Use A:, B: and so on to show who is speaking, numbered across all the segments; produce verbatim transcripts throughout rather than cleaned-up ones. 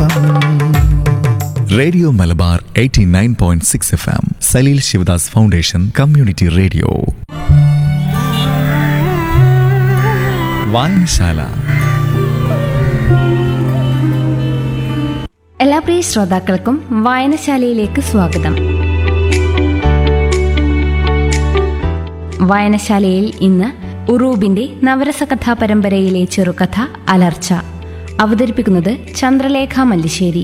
A: Radio Malabar eighty nine point six F M Saleel Sivadas foundation community radio. വായനശാല.
B: എല്ലാ പ്രിയ ശ്രോതാക്കൾക്കും വായനശാലയിലേക്ക് സ്വാഗതം. വായനശാലയിൽ ഇന്ന് ഉറൂബിന്റെ നവരസകഥാ പരമ്പരയിലെ ചെറുകഥ അലർച്ച. അവതരിപ്പിക്കുന്നത് ചന്ദ്രലേഖ മല്ലിശ്ശേരി.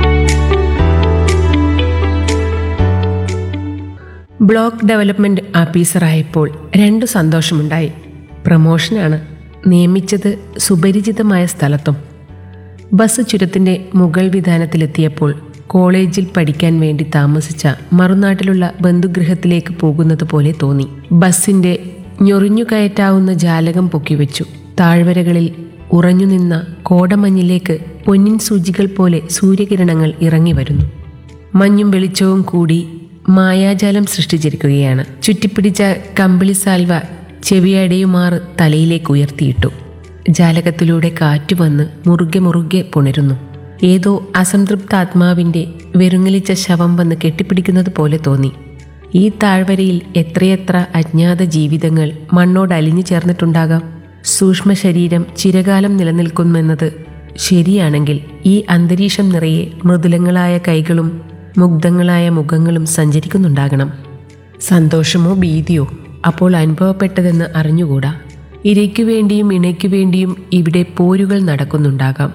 C: ബ്ലോക്ക് ഡെവലപ്മെന്റ് ഓഫീസറായപ്പോൾ രണ്ടു സന്തോഷമുണ്ടായി. പ്രമോഷനാണ്. നിയമിച്ചത് സുപരിചിതമായ സ്ഥലത്തും. ബസ് ചുരത്തിന്റെ മുകൾ വിധാനത്തിലെത്തിയപ്പോൾ കോളേജിൽ പഠിക്കാൻ വേണ്ടി താമസിച്ച മറുനാട്ടിലുള്ള ബന്ധുഗൃഹത്തിലേക്ക് പോകുന്നത് പോലെ തോന്നി. ബസിന്റെ ഞൊറിഞ്ഞു കയറ്റാവുന്ന ജാലകം പൊക്കിവെച്ചു. താഴ്വരകളിൽ ഉറഞ്ഞുനിന്ന കോടമഞ്ഞിലേക്ക് പൊന്നിൻ സൂചികൾ പോലെ സൂര്യകിരണങ്ങൾ ഇറങ്ങി വരുന്നു. മഞ്ഞും വെളിച്ചവും കൂടി മായാജാലം സൃഷ്ടിച്ചിരിക്കുകയാണ്. ചുറ്റിപ്പിടിച്ച കമ്പിളി സാൽവ ചെവിയടയുമാറ് തലയിലേക്ക് ഉയർത്തിയിട്ടു. ജാലകത്തിലൂടെ കാറ്റുവന്ന് മുറുകെ മുറുകെ പുണരുന്നു. ഏതോ അസംതൃപ്ത ആത്മാവിന്റെ വെറുങ്ങലിച്ച ശവം വന്ന് കെട്ടിപ്പിടിക്കുന്നത് പോലെ തോന്നി. ഈ താഴ്വരയിൽ എത്രയെത്ര അജ്ഞാത ജീവിതങ്ങൾ മണ്ണോട് അലിഞ്ഞു ചേർന്നിട്ടുണ്ടാകാം. സൂക്ഷ്മ ശരീരം ചിരകാലം നിലനിൽക്കുമെന്നത് ശരിയാണെങ്കിൽ ഈ അന്തരീക്ഷം നിറയെ മൃദുലങ്ങളായ കൈകളും മുഗ്ധങ്ങളായ മുഖങ്ങളും സഞ്ചരിക്കുന്നുണ്ടാകണം. സന്തോഷമോ ഭീതിയോ അപ്പോൾ അനുഭവപ്പെട്ടതെന്ന് അറിഞ്ഞുകൂടാ. ഇരയ്ക്കു വേണ്ടിയും ഇണയ്ക്കു വേണ്ടിയും ഇവിടെ പോരുകൾ നടക്കുന്നുണ്ടാകാം.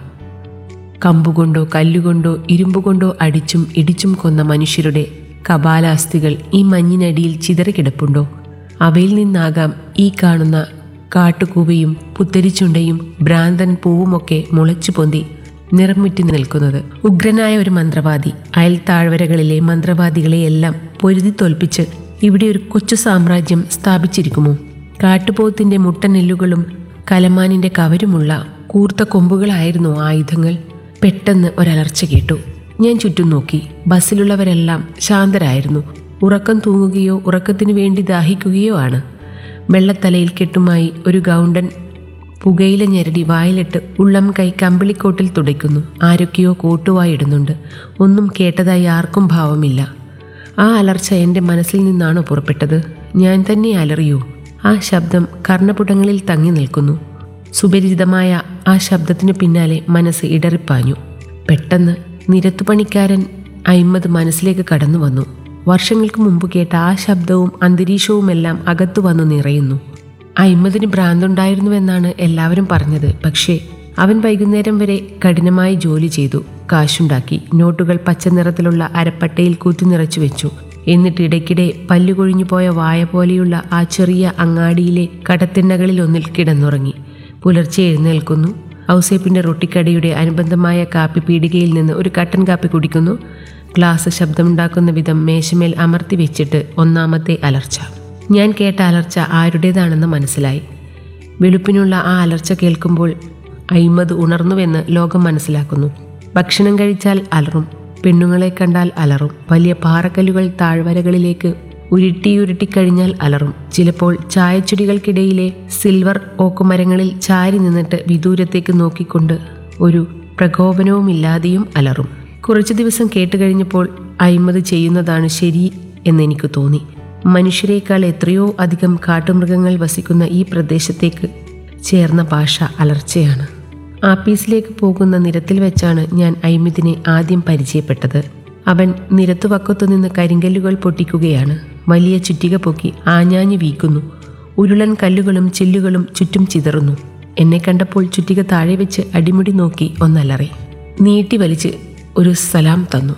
C: കമ്പുകൊണ്ടോ കല്ലുകൊണ്ടോ ഇരുമ്പുകൊണ്ടോ അടിച്ചും ഇടിച്ചും കൊന്ന മനുഷ്യരുടെ കപാലാസ്ഥികൾ ഈ മഞ്ഞിനടിയിൽ ചിതറിക്കിടപ്പുണ്ടോ? അവയിൽ നിന്നാകാം ഈ കാണുന്ന കാട്ടുകൂവയും പുത്തരിച്ചുണ്ടയും ഭ്രാന്തൻ പൂവുമൊക്കെ മുളച്ചു പൊന്തി നിറമുറ്റി നിൽക്കുന്നത്. ഉഗ്രനായ ഒരു മന്ത്രവാദി അയൽ താഴ്വരകളിലെ മന്ത്രവാദികളെയെല്ലാം പൊരുതി തോൽപ്പിച്ച് ഇവിടെ ഒരു കൊച്ചു സാമ്രാജ്യം സ്ഥാപിച്ചിരിക്കുമോ? കാട്ടുപോത്തിന്റെ മുട്ടനെല്ലുകളും കലമാനിന്റെ കവരുമുള്ള കൂർത്ത കൊമ്പുകളായിരുന്നു ആയുധങ്ങൾ. പെട്ടെന്ന് ഒരലർച്ച കേട്ടു. ഞാൻ ചുറ്റും നോക്കി. ബസ്സിലുള്ളവരെല്ലാം ശാന്തരായിരുന്നു. ഉറക്കം തൂങ്ങുകയോ ഉറക്കത്തിനു വേണ്ടി ദാഹിക്കുകയോ ആണ്. വെള്ളത്തലയിൽ കെട്ടുമായി ഒരു ഗൗണ്ടൻ പുകയില ഞെരടി വായിലിട്ട് ഉള്ളം കൈ കമ്പിളിക്കോട്ടിൽ തുടയ്ക്കുന്നു. ആരൊക്കെയോ കോട്ടുവായി ഇടുന്നുണ്ട്. ഒന്നും കേട്ടതായി ആർക്കും ഭാവമില്ല. ആ അലർച്ച എൻ്റെ മനസ്സിൽ നിന്നാണോ പുറപ്പെട്ടത്? ഞാൻ തന്നെ അലറിയോ? ആ ശബ്ദം കർണപുടങ്ങളിൽ തങ്ങി നിൽക്കുന്നു. സുപരിചിതമായ ആ ശബ്ദത്തിനു പിന്നാലെ മനസ്സ് ഇടറിപ്പാഞ്ഞു. പെട്ടെന്ന് നിരത്തുപണിക്കാരൻ അയ്മദ് മനസ്സിലേക്ക് കടന്നു വന്നു. വർഷങ്ങൾക്ക് മുമ്പ് കേട്ട ആ ശബ്ദവും അന്തരീക്ഷവുമെല്ലാം അകത്തു വന്നു നിറയുന്നു. അയ്മദിന് ഭ്രാന്തുണ്ടായിരുന്നുവെന്നാണ് എല്ലാവരും പറഞ്ഞത്. പക്ഷേ അവൻ വൈകുന്നേരം വരെ കഠിനമായി ജോലി ചെയ്തു, കാശുണ്ടാക്കി. നോട്ടുകൾ പച്ച നിറത്തിലുള്ള അരപ്പട്ടയിൽ കുത്തി നിറച്ചു വെച്ചു. എന്നിട്ട് ഇടയ്ക്കിടെ പല്ലുകൊഴിഞ്ഞു പോയ വായ പോലെയുള്ള ആ ചെറിയ അങ്ങാടിയിലെ കടത്തിണ്ണകളിൽ ഒന്നിൽ കിടന്നുറങ്ങി. പുലർച്ചെ എഴുന്നേൽക്കുന്നു. ഔസേപ്പിന്റെ റൊട്ടിക്കടയുടെ അനുബന്ധമായ കാപ്പി പീടികയിൽ നിന്ന് ഒരു കട്ടൻ കാപ്പി കുടിക്കുന്നു. ഗ്ലാസ് ശബ്ദമുണ്ടാക്കുന്ന വിധം മേശമേൽ അമർത്തി വെച്ചിട്ട് ഒന്നാമത്തെ അലർച്ച. ഞാൻ കേട്ട അലർച്ച ആരുടേതാണെന്ന് മനസ്സിലായി. വെളുപ്പിനുള്ള ആ അലർച്ച കേൾക്കുമ്പോൾ അയ്മദ് ഉണർന്നുവെന്ന് ലോകം മനസ്സിലാക്കുന്നു. ഭക്ഷണം കഴിച്ചാൽ അലറും, പെണ്ണുങ്ങളെ കണ്ടാൽ അലറും, വലിയ പാറക്കല്ലുകൾ താഴ്വരകളിലേക്ക് ഉരുട്ടിയുരുട്ടിക്കഴിഞ്ഞാൽ അലറും. ചിലപ്പോൾ ചായച്ചുടികൾക്കിടയിലെ സിൽവർ ഓക്കുമരങ്ങളിൽ ചാരി നിന്നിട്ട് വിദൂരത്തേക്ക് നോക്കിക്കൊണ്ട് ഒരു പ്രകോപനവുമില്ലാതെയും അലറും. കുറച്ചു ദിവസം കേട്ടുകഴിഞ്ഞപ്പോൾ അയ്മദ് ചെയ്യുന്നതാണ് ശരി എന്നെനിക്ക് തോന്നി. മനുഷ്യരെക്കാൾ എത്രയോ അധികം കാട്ടുമൃഗങ്ങൾ വസിക്കുന്ന ഈ പ്രദേശത്തേക്ക് ചേർന്ന ഭാഷ അലർച്ചയാണ്. ആപ്പീസിലേക്ക് പോകുന്ന നിരത്തിൽ വെച്ചാണ് ഞാൻ അയ്മദിനെ ആദ്യം പരിചയപ്പെട്ടത്. അവൻ നിരത്തുവക്കത്തു നിന്ന് കരിങ്കല്ലുകൾ പൊട്ടിക്കുകയാണ്. വലിയ ചുറ്റിക പൊക്കി ആഞ്ഞാഞ്ഞു വീക്കുന്നു. ഉരുളൻ കല്ലുകളും ചില്ലുകളും ചുറ്റും ചിതറുന്നു. എന്നെ കണ്ടപ്പോൾ ചുറ്റിക താഴെ വെച്ച് അടിമുടി നോക്കി ഒന്നലറി. നീട്ടി വലിച്ച് ഒരു സലാം തന്നു.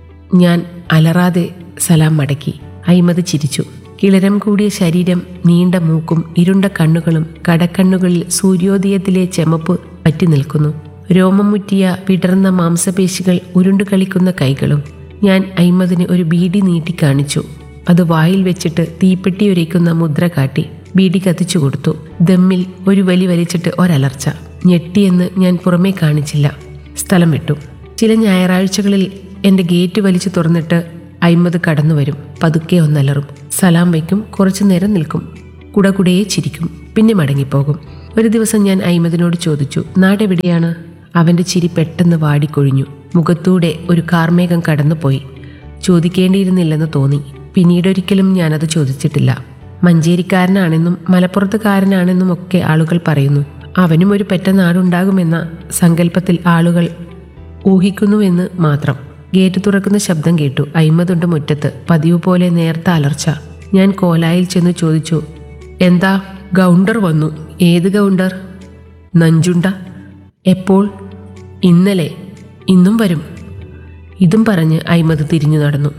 C: ഞാൻ അലറാതെ സലാം മടക്കി. അയ്മദ് ചിരിച്ചു. കിളരം കൂടിയ ശരീരം, നീണ്ട മൂക്കും ഇരുണ്ട കണ്ണുകളും കടക്കണ്ണുകളിൽ സൂര്യോദയത്തിലെ ചെമപ്പ് പറ്റി നിൽക്കുന്നു. രോമം മുറ്റിയ വിടർന്ന മാംസപേശികൾ ഉരുണ്ടു കളിക്കുന്ന കൈകളും. ഞാൻ അയ്മദിന് ഒരു ബീഡി നീട്ടി കാണിച്ചു. അത് വായിൽ വെച്ചിട്ട് തീപ്പെട്ടി ഉരയ്ക്കുന്ന മുദ്ര കാട്ടി ബീഡി കത്തിച്ചു കൊടുത്തു. ദമ്മിൽ ഒരു വലി വലിച്ചിട്ട് ഒരലർച്ച. ഞെട്ടിയെന്ന് ഞാൻ പുറമേ കാണിച്ചില്ല. സ്ഥലം വിട്ടു. ചില ഞായറാഴ്ചകളിൽ എൻ്റെ ഗേറ്റ് വലിച്ചു തുറന്നിട്ട് അയ്മദ് കടന്നു വരും. പതുക്കെ ഒന്നലറും, സലാം വയ്ക്കും, കുറച്ചു നേരം നിൽക്കും, കുടകുടയെ ചിരിക്കും, പിന്നെ മടങ്ങിപ്പോകും. ഒരു ദിവസം ഞാൻ അയ്മദിനോട് ചോദിച്ചു, നാടെവിടെയാണ്? അവൻ്റെ ചിരി പെട്ടെന്ന് വാടിക്കൊഴിഞ്ഞു. മുഖത്തൂടെ ഒരു കാർമേഘം കടന്നുപോയി. ചോദിക്കേണ്ടിയിരുന്നില്ലെന്ന് തോന്നി. പിന്നീടൊരിക്കലും ഞാനത് ചോദിച്ചിട്ടില്ല. മഞ്ചേരിക്കാരനാണെന്നും മലപ്പുറത്തുകാരനാണെന്നും ഒക്കെ ആളുകൾ പറയുന്നു. അവനും ഒരു പെറ്റ നാടുണ്ടാകുമെന്ന സങ്കല്പത്തിൽ ആളുകൾ ഊഹിക്കുന്നുവെന്ന് മാത്രം. ഗേറ്റ് തുറക്കുന്ന ശബ്ദം കേട്ടു. അയ്മതുണ്ട് മുറ്റത്ത്. പതിവ് പോലെ നേർത്ത അലർച്ച. ഞാൻ കോലായിൽ ചെന്ന് ചോദിച്ചു, എന്താ? ഗൗണ്ടർ വന്നു. ഏത് ഗൗണ്ടർ? നഞ്ചുണ്ട. എപ്പോൾ? ഇന്നലെ. ഇന്നും വരും. ഇതും പറഞ്ഞ് അയ്മത് തിരിഞ്ഞു നടന്നു.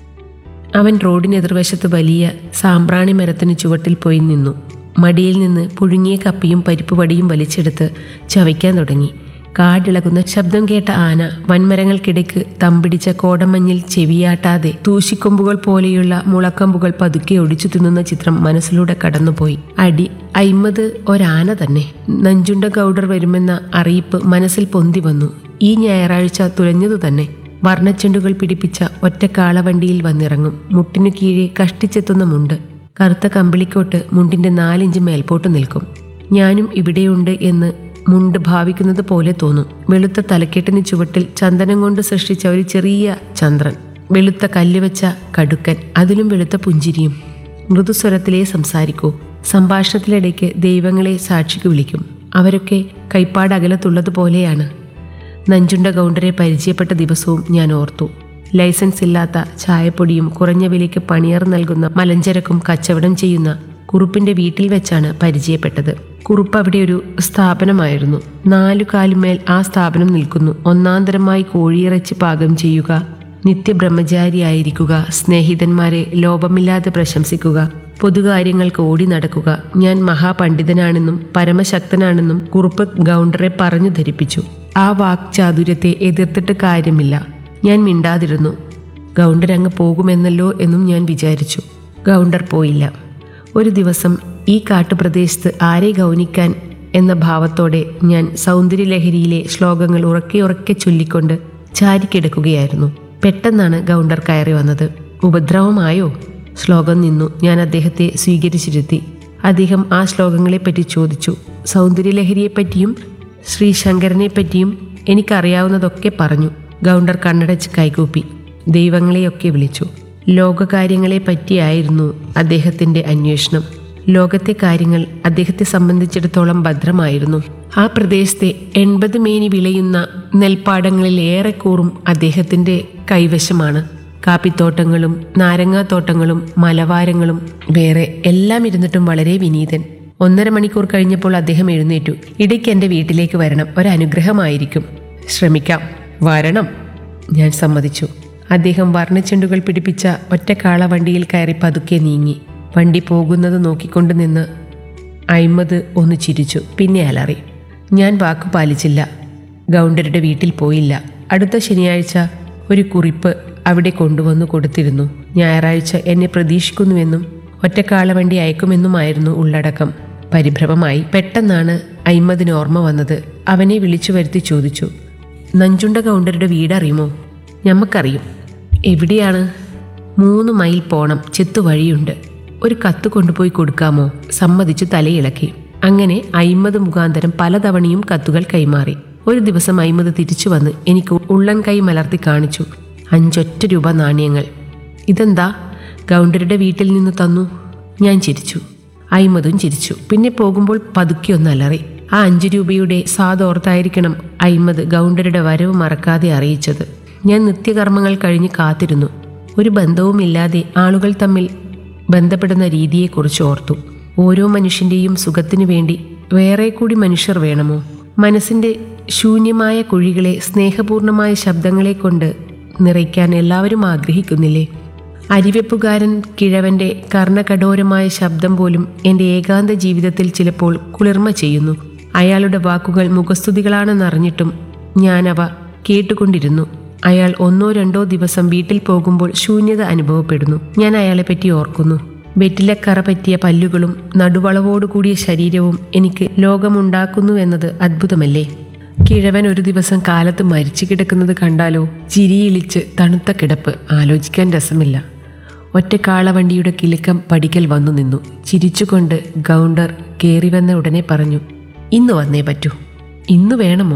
C: അവൻ റോഡിനെതിർവശത്ത് വലിയ സാമ്പ്രാണി മരത്തിന് ചുവട്ടിൽ പോയി നിന്നു. മടിയിൽ നിന്ന് പുഴുങ്ങിയ കപ്പിയും പരിപ്പുവടിയും വലിച്ചെടുത്ത് ചവയ്ക്കാൻ തുടങ്ങി. കാടിളകുന്ന ശബ്ദം കേട്ട ആന വൻമരങ്ങൾക്കിടയ്ക്ക് തമ്പിടിച്ച കോടമഞ്ഞിൽ ചെവിയാട്ടാതെ തൂശിക്കൊമ്പുകൾ പോലെയുള്ള മുളക്കമ്പുകൾ പതുക്കെ ഒടിച്ചു തിന്നുന്ന ചിത്രം മനസ്സിലൂടെ കടന്നുപോയി. അടി അയ്മത് ഒരാന തന്നെ. നഞ്ചുണ്ട ഗൗഡർ വരുമെന്ന അറിയിപ്പ് മനസ്സിൽ പൊന്തി വന്നു. ഈ ഞായറാഴ്ച തുലഞ്ഞതു തന്നെ. വർണ്ണച്ചെണ്ടുകൾ പിടിപ്പിച്ച ഒറ്റ കാളവണ്ടിയിൽ വന്നിറങ്ങും. മുട്ടിനു കീഴെ കഷ്ടിച്ചെത്തുന്ന മുണ്ട്. കറുത്ത കമ്പിളിക്കോട്ട് മുണ്ടിന്റെ നാലിഞ്ച് മേൽപോട്ട് നിൽക്കും. ഞാനും ഇവിടെയുണ്ട് എന്ന് മുണ്ട് ഭാവിക്കുന്നത് പോലെ തോന്നും. വെളുത്ത തലക്കെട്ടിന് ചുവട്ടിൽ ചന്ദനം കൊണ്ട് സൃഷ്ടിച്ച ഒരു ചെറിയ ചന്ദ്രൻ. വെളുത്ത കല്ലുവെച്ച കടുക്കൻ. അതിലും വെളുത്ത പുഞ്ചിരിയും. മൃദുസ്വരത്തിലേ സംസാരിക്കൂ. സംഭാഷണത്തിലിടയ്ക്ക് ദൈവങ്ങളെ സാക്ഷിക്ക് വിളിക്കും. അവരൊക്കെ കൈപ്പാട് അകലത്തുള്ളതുപോലെയാണ്. നഞ്ചുണ്ട ഗൗണ്ടറെ പരിചയപ്പെട്ട ദിവസവും ഞാൻ ഓർത്തു. ലൈസൻസ് ഇല്ലാത്ത ചായപ്പൊടിയും കുറഞ്ഞ വിലയ്ക്ക് പണിയർ നൽകുന്ന മലഞ്ചരക്കും കച്ചവടം ചെയ്യുന്ന കുറുപ്പിന്റെ വീട്ടിൽ വെച്ചാണ് പരിചയപ്പെട്ടത്. കുറുപ്പ് അവിടെ ഒരു സ്ഥാപനമായിരുന്നു. നാലു കാലുമേൽ ആ സ്ഥാപനം നിൽക്കുന്നു. ഒന്നാന്തരമായി കോഴിയിറച്ചി പാകം ചെയ്യുക, നിത്യബ്രഹ്മചാരിയായിരിക്കുക, സ്നേഹിതന്മാരെ ലോപമില്ലാതെ പ്രശംസിക്കുക, പൊതുകാര്യങ്ങൾക്ക് ഓടി നടക്കുക. ഞാൻ മഹാപണ്ഡിതനാണെന്നും പരമശക്തനാണെന്നും കുറുപ്പ് ഗൗണ്ടറെ പറഞ്ഞു ധരിപ്പിച്ചു. ആ വാക്ചാതുര്യത്തെ എതിർത്തിട്ട് കാര്യമില്ല. ഞാൻ മിണ്ടാതിരുന്നു. ഗൗണ്ടർ അങ്ങ് പോകുമെന്നല്ലോ എന്നും ഞാൻ വിചാരിച്ചു. ഗൗണ്ടർ പോയില്ല. ഒരു ദിവസം ഈ കാട്ടുപ്രദേശത്ത് ആരെ ഗൗനിക്കാൻ എന്ന ഭാവത്തോടെ ഞാൻ സൗന്ദര്യലഹരിയിലെ ശ്ലോകങ്ങൾ ഉറക്കെ ഉറക്കെ ചൊല്ലിക്കൊണ്ട് ചാരിക്കിടക്കുകയായിരുന്നു. പെട്ടെന്നാണ് ഗൗണ്ടർ കയറി വന്നത്. ഉപദ്രവമായോ? ശ്ലോകം നിന്നു. ഞാൻ അദ്ദേഹത്തെ സ്വീകരിച്ചിരുത്തി. അദ്ദേഹം ആ ശ്ലോകങ്ങളെപ്പറ്റി ചോദിച്ചു. സൗന്ദര്യലഹരിയെപ്പറ്റിയും ശ്രീശങ്കരനെപ്പറ്റിയും എനിക്കറിയാവുന്നതൊക്കെ പറഞ്ഞു. ഗൗണ്ടർ കണ്ണടച്ച് കൈകൂപ്പി. ദൈവങ്ങളെയൊക്കെ വിളിച്ചു. ലോകകാര്യങ്ങളെ പറ്റിയായിരുന്നു അദ്ദേഹത്തിന്റെ അന്വേഷണം. ലോകത്തെ കാര്യങ്ങൾ അദ്ദേഹത്തെ സംബന്ധിച്ചിടത്തോളം ഭദ്രമായിരുന്നു. ആ പ്രദേശത്തെ എൺപത് മേനി വിളയുന്ന നെൽപ്പാടങ്ങളിൽ ഏറെക്കൂറും അദ്ദേഹത്തിന്റെ കൈവശമാണ്. കാപ്പിത്തോട്ടങ്ങളും നാരങ്ങാത്തോട്ടങ്ങളും മലവാരങ്ങളും വേറെ എല്ലാം ഇരുന്നിട്ടും വളരെ വിനീതൻ. ഒന്നര മണിക്കൂർ കഴിഞ്ഞപ്പോൾ അദ്ദേഹം എഴുന്നേറ്റു. ഇടയ്ക്ക് എൻ്റെ വീട്ടിലേക്ക് വരണം, ഒരനുഗ്രഹമായിരിക്കും. ശ്രമിക്കാം. വരണം. ഞാൻ സമ്മതിച്ചു. അദ്ദേഹം വർണ്ണച്ചെണ്ടുകൾ പിടിപ്പിച്ച ഒറ്റക്കാള വണ്ടിയിൽ കയറി പതുക്കെ നീങ്ങി. വണ്ടി പോകുന്നത് നോക്കിക്കൊണ്ട് നിന്ന് അയ്മത് ഒന്ന് ചിരിച്ചു. പിന്നെ അലറി. ഞാൻ വാക്കു പാലിച്ചില്ല. ഗൗണ്ടരുടെ വീട്ടിൽ പോയില്ല. അടുത്ത ശനിയാഴ്ച ഒരു കുറിപ്പ് അവിടെ കൊണ്ടുവന്നു കൊടുത്തിരുന്നു. ഞായറാഴ്ച എന്നെ പ്രതീക്ഷിക്കുന്നുവെന്നും ഒറ്റക്കാളവണ്ടി അയക്കുമെന്നുമായിരുന്നു ഉള്ളടക്കം. പരിഭ്രമമായി. പെട്ടെന്നാണ് അയ്മദിന് ഓർമ്മ വന്നത്. അവനെ വിളിച്ചു വരുത്തി ചോദിച്ചു, നഞ്ചുണ്ട ഗൗണ്ടരുടെ വീടറിയുമോ? ഞമ്മക്കറിയും. എവിടെയാണ്? മൂന്ന് മൈൽ പോണം. ചെത്തു വഴിയുണ്ട്. ഒരു കത്ത് കൊണ്ടുപോയി കൊടുക്കാമോ? സമ്മതിച്ചു തലയിളക്കി. അങ്ങനെ അയ്മത് മുഖാന്തരം പലതവണയും കത്തുകൾ കൈമാറി. ഒരു ദിവസം അയ്മത് തിരിച്ചു വന്ന് എനിക്ക് ഉള്ളൻ കൈ മലർത്തി കാണിച്ചു. അഞ്ചൊറ്റ രൂപ നാണയങ്ങൾ. ഇതെന്താ? ഗൗണ്ടരുടെ വീട്ടിൽ നിന്ന് തന്നു. ഞാൻ ചിരിച്ചു. അയ്മതും ചിരിച്ചു. പിന്നെ പോകുമ്പോൾ പതുക്കി ഒന്ന് അലറി. ആ അഞ്ചു രൂപയുടെ സാദോർത്തായിരിക്കണം അയ്മത് ഗൗണ്ടരുടെ വരവ് മറക്കാതെ അറിയിച്ചത്. ഞാൻ നിത്യകർമ്മങ്ങൾ കഴിഞ്ഞ് കാത്തിരുന്നു. ഒരു ബന്ധവുമില്ലാതെ ആളുകൾ തമ്മിൽ ബന്ധപ്പെടുന്ന രീതിയെക്കുറിച്ച് ഓർത്തു. ഓരോ മനുഷ്യൻ്റെയും സുഖത്തിനു വേണ്ടി വേറെ കൂടി മനുഷ്യർ വേണമോ? മനസ്സിൻ്റെ ശൂന്യമായ കുഴികളെ സ്നേഹപൂർണമായ ശബ്ദങ്ങളെ കൊണ്ട് നിറയ്ക്കാൻ എല്ലാവരും ആഗ്രഹിക്കുന്നില്ലേ? അരിവെപ്പുകാരൻ കിഴവൻ്റെ കർണകഠോരമായ ശബ്ദം പോലും എൻ്റെ ഏകാന്ത ജീവിതത്തിൽ ചിലപ്പോൾ കുളിർമ ചെയ്യുന്നു. അയാളുടെ വാക്കുകൾ മുഖസ്തുതികളാണെന്നറിഞ്ഞിട്ടും ഞാനവ കേട്ടുകൊണ്ടിരുന്നു. അയാൾ ഒന്നോ രണ്ടോ ദിവസം വീട്ടിൽ പോകുമ്പോൾ ശൂന്യത അനുഭവപ്പെടുന്നു. ഞാൻ അയാളെപ്പറ്റി ഓർക്കുന്നു. വെറ്റിലക്കറ പറ്റിയ പല്ലുകളും നടുവളവോടുകൂടിയ ശരീരവും എനിക്ക് ലോകമുണ്ടാക്കുന്നുവെന്നത് അത്ഭുതമല്ലേ? കിഴവൻ ഒരു ദിവസം കാലത്ത് മരിച്ചു കിടക്കുന്നത് കണ്ടാലോ? ചിരിയിളിച്ച് തണുത്ത കിടപ്പ്. ആലോചിക്കാൻ രസമില്ല. ഒറ്റക്കാളവണ്ടിയുടെ കിലുക്കം പടിക്കൽ വന്നു നിന്നു. ചിരിച്ചുകൊണ്ട് ഗൗണ്ടർ കയറി വന്ന ഉടനെ പറഞ്ഞു, ഇന്ന് വന്നേ പറ്റൂ. ഇന്ന് വേണമോ?